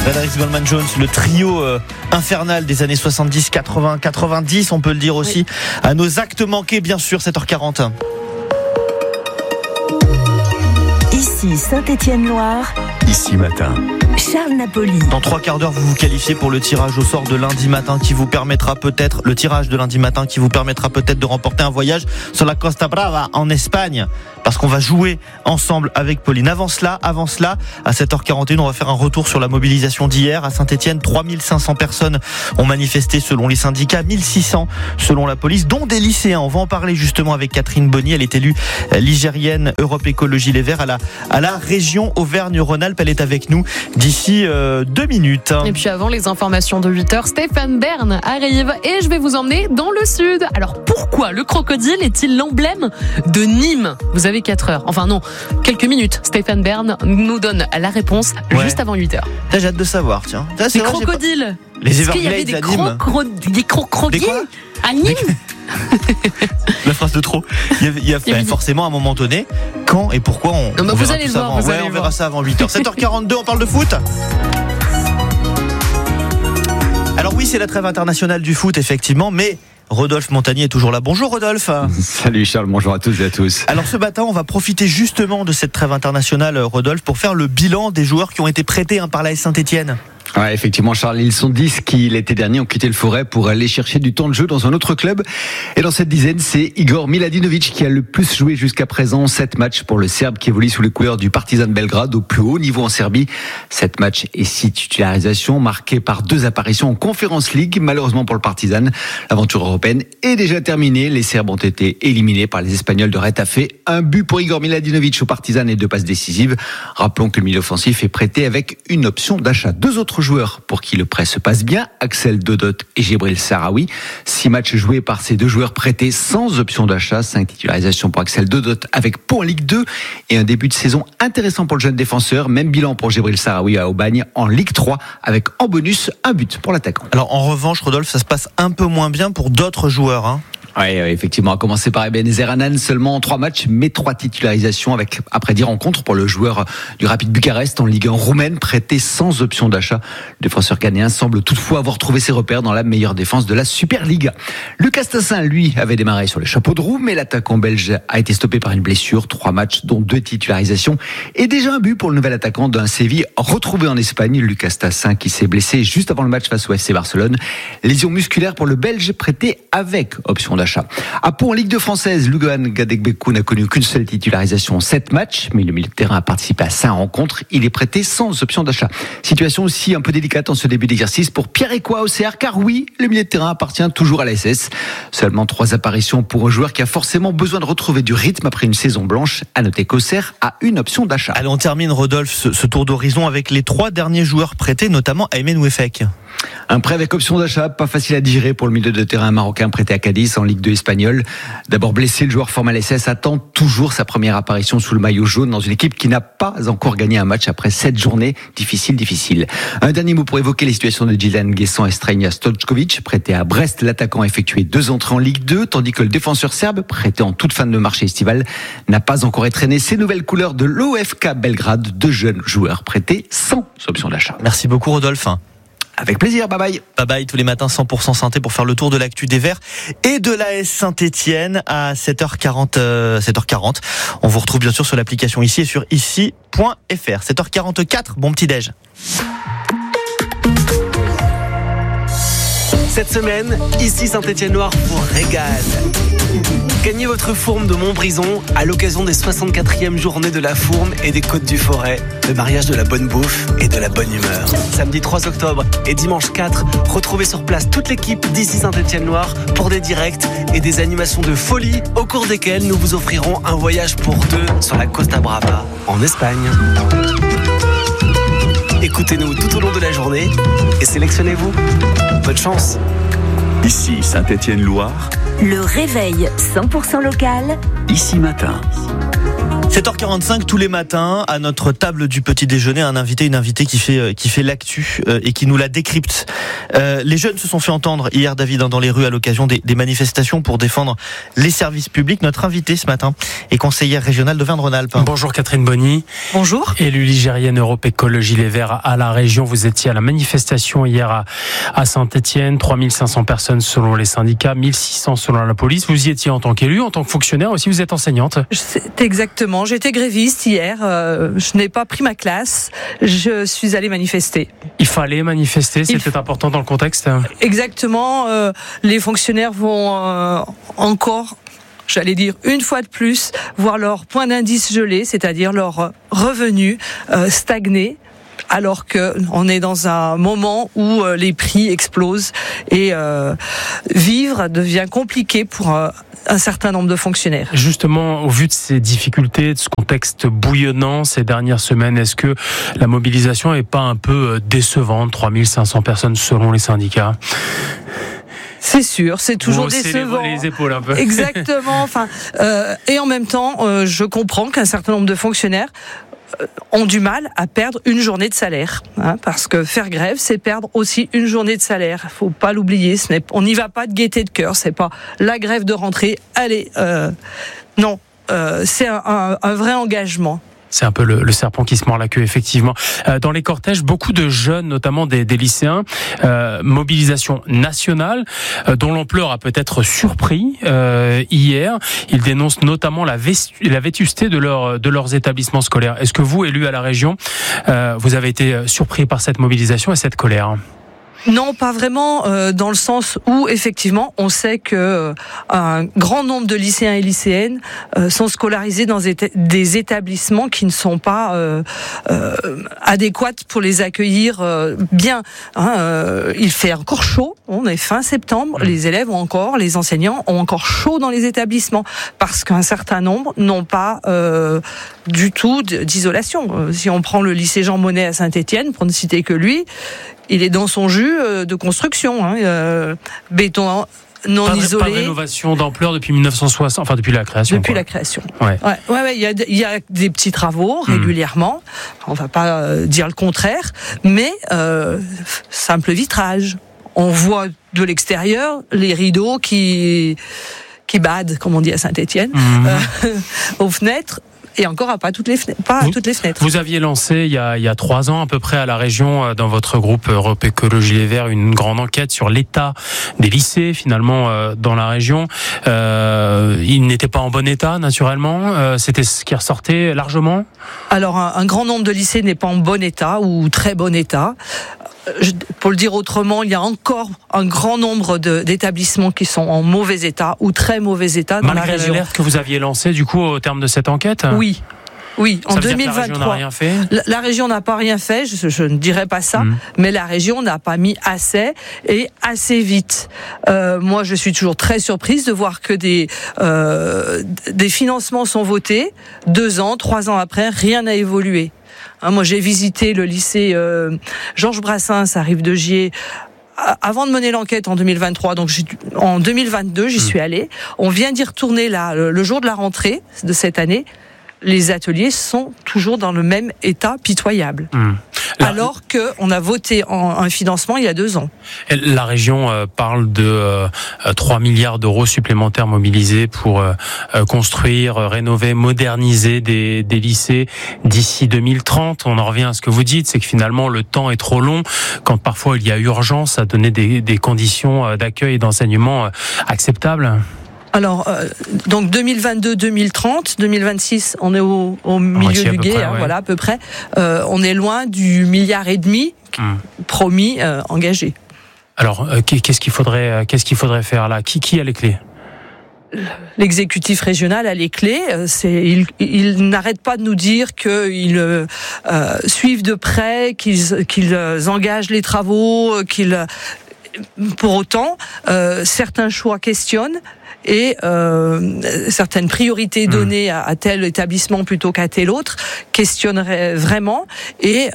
Frédéric Goldman Jones, le trio infernal des années 70, 80, 90, on peut le dire aussi, à nos actes manqués, bien sûr, 7h40. Ici Saint-Étienne-Loire. Ici Matin. Charles Napoli. Dans 3 quarts d'heure, vous vous qualifiez pour le tirage au sort de lundi matin qui vous permettra peut-être, de remporter un voyage sur la Costa Brava en Espagne. Parce qu'on va jouer ensemble avec Pauline. Avant cela, à 7h41, on va faire un retour sur la mobilisation d'hier. À Saint-Étienne, 3500 personnes ont manifesté selon les syndicats, 1600 selon la police, dont des lycéens. On va en parler justement avec Catherine Bonny. Elle est élue ligérienne Europe Écologie Les Verts à la région Auvergne-Rhône-Alpes. Elle est avec nous d'ici 2 minutes. Et puis avant les informations de 8h, Stéphane Bern arrive et je vais vous emmener dans le sud. Alors pourquoi le crocodile est-il l'emblème de Nîmes ? Vous avez 4 heures. Enfin non, quelques minutes. Stéphane Bern nous donne la réponse juste avant 8h. J'ai hâte de savoir, tiens. Les crocodiles. Les Est-ce qu'il y avait des crocodiles à Nîmes? La phrase de trop. Il y a forcément un moment donné, quand et pourquoi on vous allez le voir. On verra ça avant 8h. 7h42, on parle de foot. Alors oui, c'est la trêve internationale du foot, effectivement, mais Rodolphe Montagnier est toujours là. Bonjour Rodolphe. Salut Charles, bonjour à tous et à tous. Alors ce matin, on va profiter justement de cette trêve internationale, Rodolphe, pour faire le bilan des joueurs qui ont été prêtés par l'AS Saint-Étienne. Ouais, effectivement, Charles, ils sont 10 qui, l'été dernier, ont quitté le Forêt pour aller chercher du temps de jeu dans un autre club. Et dans cette dizaine, c'est Igor Miladinovic qui a le plus joué jusqu'à présent. 7 matchs pour le Serbe qui évolue sous les couleurs du Partizan Belgrade au plus haut niveau en Serbie. 7 matchs et 6 titularisations marquées par 2 apparitions en Conference League. Malheureusement pour le Partizan, l'aventure européenne est déjà terminée. Les Serbes ont été éliminés par les Espagnols de Retafe. 1 but pour Igor Miladinovic au Partizan et 2 passes décisives. Rappelons que le milieu offensif est prêté avec une option d'achat. 2 autres joueurs pour qui le prêt se passe bien, Axel Dodot et Djibril Sahraoui. 6 matchs joués par ces 2 joueurs prêtés sans option d'achat, 5 titularisations pour Axel Dodot avec Pau en Ligue 2 et un début de saison intéressant pour le jeune défenseur. Même bilan pour Djibril Sahraoui à Aubagne en Ligue 3 avec en bonus 1 but pour l'attaquant. Alors en revanche, Rodolphe, ça se passe un peu moins bien pour d'autres joueurs, hein. Oui, effectivement, à commencer par Ebenezer Hanan, seulement 3 matchs, mais 3 titularisations après 10 rencontres pour le joueur du Rapid Bucarest en Ligue 1 roumaine, prêté sans option d'achat. Le défenseur ghanéen semble toutefois avoir trouvé ses repères dans la meilleure défense de la Superliga. Lucas Tassin, lui, avait démarré sur les chapeaux de roue, mais l'attaquant belge a été stoppé par une blessure. 3 matchs, dont 2 titularisations, et déjà un but pour le nouvel attaquant d'un Séville retrouvé en Espagne, Lucas Tassin, qui s'est blessé juste avant le match face au FC Barcelone. Lésion musculaire pour le Belge, prêté avec option d'achat. À Pau en Ligue 2 française, Lugoan Gadegbekou n'a connu qu'une seule titularisation en 7 matchs, mais le milieu de terrain a participé à 5 rencontres. Il est prêté sans option d'achat. Situation aussi un peu délicate en ce début d'exercice pour Pierre Ecoua au CR, car oui, le milieu de terrain appartient toujours à la SS. Seulement 3 apparitions pour un joueur qui a forcément besoin de retrouver du rythme après une saison blanche. À noter qu'Auxerre a une option d'achat. Allez, on termine, Rodolphe, ce tour d'horizon avec les 3 derniers joueurs prêtés, notamment Aymen Ouefek. Un prêt avec option d'achat, pas facile à digérer pour le milieu de terrain marocain prêté à Cadiz en Ligue 2 espagnole. D'abord blessé, le joueur formé à l'SS attend toujours sa première apparition sous le maillot jaune dans une équipe qui n'a pas encore gagné un match après 7 journées. Difficile. Un dernier mot pour évoquer les situations de Dylan Guesson et Strejna Stojkovic. Prêté à Brest, l'attaquant a effectué 2 entrées en Ligue 2, tandis que le défenseur serbe, prêté en toute fin de marché estival, n'a pas encore étraîné ses nouvelles couleurs de l'OFK Belgrade. 2 jeunes joueurs prêtés sans option d'achat. Merci beaucoup, Rodolphe. Avec plaisir, bye bye. Bye bye, tous les matins 100% synthé pour faire le tour de l'actu des Verts et de l'AS Saint-Étienne à 7h40. On vous retrouve bien sûr sur l'application ici et sur ici.fr. 7h44, bon petit déj. Cette semaine, ici Saint-Étienne-Loire vous régale. Gagnez votre fourme de Montbrison à l'occasion des 64e journées de la fourme et des Côtes du Forêt. Le mariage de la bonne bouffe et de la bonne humeur. Samedi 3 octobre et dimanche 4, retrouvez sur place toute l'équipe d'ici Saint-Étienne-Loire pour des directs et des animations de folie au cours desquelles nous vous offrirons un voyage pour 2 sur la Costa Brava en Espagne. Écoutez-nous tout au long de la journée et sélectionnez-vous. Bonne chance. Ici Saint-Étienne-Loire. Le réveil 100% local. Ici Matin. 7h45 tous les matins, à notre table du petit déjeuner, une invitée qui fait l'actu et qui nous la décrypte. Les jeunes se sont fait entendre hier, David, dans les rues à l'occasion des manifestations pour défendre les services publics. Notre invitée ce matin est conseillère régionale d'Auvergne-Rhône-Alpes. Bonjour Catherine Bonny. Bonjour. Élue ligérienne Europe Écologie Les Verts à la région, vous étiez à la manifestation hier à Saint-Étienne, 3500 personnes selon les syndicats, 1600 selon la police. Vous y étiez en tant qu'élue, en tant que fonctionnaire aussi, vous êtes enseignante. C'est exactement. J'étais gréviste hier. Je n'ai pas pris ma classe. Je suis allée manifester. Il fallait manifester, c'était important dans le contexte. Exactement. Les fonctionnaires vont encore, j'allais dire une fois de plus, voir leur point d'indice gelé, c'est-à-dire leur revenus stagner. Alors qu'on est dans un moment où les prix explosent et vivre devient compliqué pour un certain nombre de fonctionnaires. Justement, au vu de ces difficultés, de ce contexte bouillonnant ces dernières semaines, est-ce que la mobilisation n'est pas un peu décevante, 3500 personnes selon les syndicats ? C'est sûr, c'est toujours décevant. Les épaules un peu. Exactement. Et en même temps, je comprends qu'un certain nombre de fonctionnaires ont du mal à perdre une journée de salaire, parce que faire grève, c'est perdre aussi une journée de salaire. Faut pas l'oublier. On n'y va pas de gaieté de cœur. C'est pas la grève de rentrée. Allez, non, c'est un vrai engagement. C'est un peu le serpent qui se mord la queue, effectivement. Dans les cortèges, beaucoup de jeunes, notamment des lycéens, mobilisation nationale, dont l'ampleur a peut-être surpris hier. Ils dénoncent notamment la vétusté de leurs établissements scolaires. Est-ce que vous, élus à la région, vous avez été surpris par cette mobilisation et cette colère ? Non, pas vraiment, dans le sens où, effectivement, on sait que un grand nombre de lycéens et lycéennes sont scolarisés dans des établissements qui ne sont pas adéquats pour les accueillir bien. Il fait encore chaud, on est fin septembre, les élèves les enseignants ont encore chaud dans les établissements, parce qu'un certain nombre n'ont pas du tout d'isolation. Si on prend le lycée Jean Monnet à Saint-Étienne, pour ne citer que lui, il est dans son jus de construction, béton non isolé. Pas de rénovation d'ampleur depuis 1960, enfin depuis la création. Depuis la création. Ouais. Il y a des petits travaux régulièrement. On va pas dire le contraire, mais simple vitrage. On voit de l'extérieur les rideaux qui badent, comme on dit à Saint-Étienne, aux fenêtres. Et encore à toutes les fenêtres. Vous aviez lancé il y a 3 ans à peu près à la région, dans votre groupe Europe Écologie Les Verts, une grande enquête sur l'état des lycées finalement dans la région. Ils n'étaient pas en bon état naturellement. C'était ce qui ressortait largement. Alors un grand nombre de lycées n'est pas en bon état ou très bon état. Pour le dire autrement, il y a encore un grand nombre d'établissements qui sont en mauvais état ou très mauvais état dans la région. Malgré l'alerte que vous aviez lancée du coup au terme de cette enquête ? Oui, en 2023. La région n'a rien fait ? La région n'a pas rien fait, je ne dirais pas ça, mais la région n'a pas mis assez et assez vite. Moi, je suis toujours très surprise de voir que des financements sont votés, 2 ans, 3 ans après, rien n'a évolué. Moi, j'ai visité le lycée Georges Brassens à Rive-de-Gier avant de mener l'enquête en 2023. Donc, en 2022, j'y suis allée. On vient d'y retourner là, le jour de la rentrée de cette année. Les ateliers sont toujours dans le même état pitoyable. Alors qu'on a voté un financement il y a 2 ans. La région parle de 3 milliards d'euros supplémentaires mobilisés pour construire, rénover, moderniser des lycées d'ici 2030. On en revient à ce que vous dites, c'est que finalement le temps est trop long quand parfois il y a urgence à donner des conditions d'accueil et d'enseignement acceptables. Alors, donc 2022, 2030, 2026, on est au milieu du gué, voilà à peu près. On est loin du 1,5 milliard promis, engagé. Alors, qu'est-ce qu'il faudrait faire là ? Qui a les clés ? L'exécutif régional a les clés. Il n'arrête pas de nous dire qu'ils suivent de près, qu'ils engagent les travaux, Pour autant, certains choix questionnent et certaines priorités données à tel établissement plutôt qu'à tel autre questionnerait vraiment, et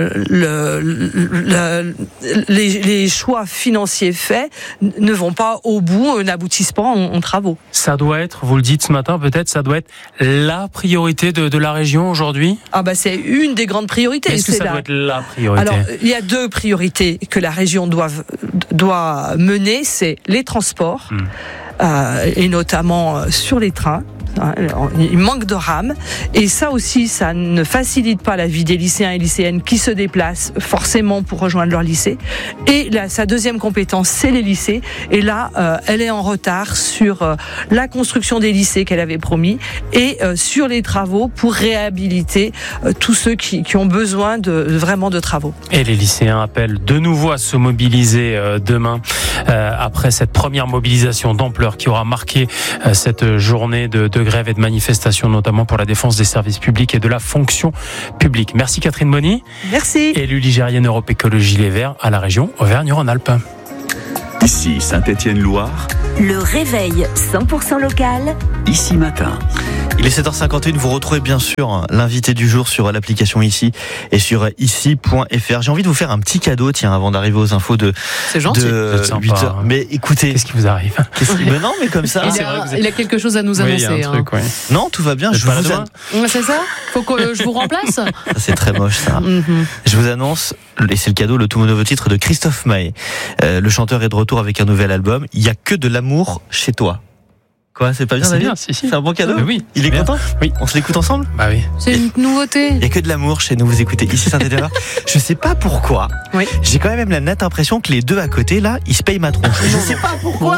les choix financiers faits ne vont pas au bout, n'aboutissent pas en travaux. Ça doit être, vous le dites ce matin peut-être, ça doit être la priorité de la région aujourd'hui ? Ah bah c'est une des grandes priorités. Est-ce que ça doit être la priorité ? Alors, il y a deux priorités que la région doit mener, c'est les transports, et notamment sur les trains. Il manque de rames, et ça aussi, ça ne facilite pas la vie des lycéens et lycéennes qui se déplacent forcément pour rejoindre leur lycée. Et sa deuxième compétence, c'est les lycées, et là, elle est en retard sur la construction des lycées qu'elle avait promis, et sur les travaux pour réhabiliter tous ceux qui ont besoin vraiment de travaux. Et les lycéens appellent de nouveau à se mobiliser demain, après cette première mobilisation d'ampleur qui aura marqué cette journée de grève et de manifestation, notamment pour la défense des services publics et de la fonction publique. Merci Catherine Bonny. Merci. Élue ligérienne Europe Écologie Les Verts à la région Auvergne-Rhône-Alpes. Ici Saint-Étienne-Loire. Le réveil 100% local. Ici Matin. Il est 7h51, vous retrouvez bien sûr l'invité du jour sur l'application Ici et sur ici.fr. J'ai envie de vous faire un petit cadeau, tiens, avant d'arriver aux infos de 8h. Mais écoutez... Qu'est-ce qui vous arrive ? Mais non, mais comme ça... Il a quelque chose à nous annoncer. Oui, il y a un truc, ouais. Non, tout va bien. C'est ça ? Faut que je vous remplace ? Ça, c'est très moche, ça. Je vous annonce, et c'est le cadeau, le tout nouveau titre de Christophe Maé. Le chanteur est de retour avec un nouvel album. Il y a que de l'amour chez toi. Quoi, c'est pas bien, David ? C'est un bon cadeau ? Oui. Il est content ? Oui. On se l'écoute ensemble ? Bah oui. C'est une nouveauté. Il y a que de l'amour chez nous, vous écoutez Ici Saint-Étienne. Je sais pas pourquoi. Oui. J'ai quand même la nette impression que les deux à côté, là, ils se payent ma tronche. Je sais pas pourquoi.